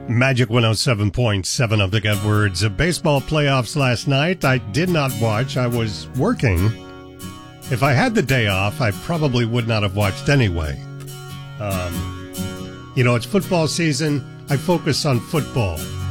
Magic 107.7 of the good words. Baseball playoffs last night. I did not watch. I was working. If I had the day off, I probably would not have watched anyway. It's football season. I focus on football.